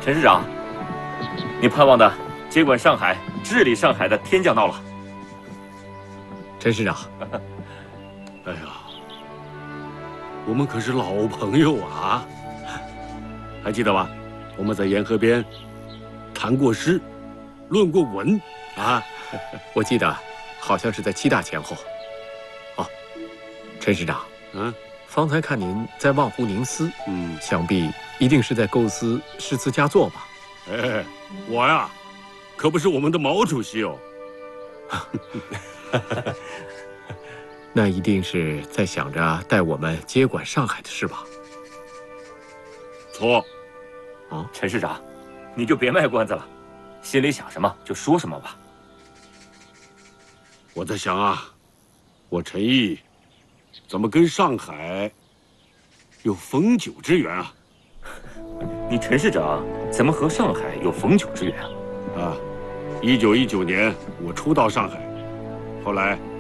陈市长，你盼望的接管上海、治理上海的天降到了。 陈市长， 哎呀，我们可是老朋友啊！还记得吧？我们在沿河边谈过诗，论过文啊。 我记得好像是在7大前后。哦，陈市长，方才看您在望湖凝思，想必一定是在构思诗词佳作吧？ 哎，我呀，可不是我们的毛主席哦。 那一定是在想着带我们接管上海的事吧？ 错。 啊，陈市长，你就别卖关子了，心里想什么就说什么吧。 我在想啊，我陈毅怎么跟上海有逢九之缘啊？ 你陈市长怎么和上海有逢九之缘啊？ 啊，1919年我初到上海，后来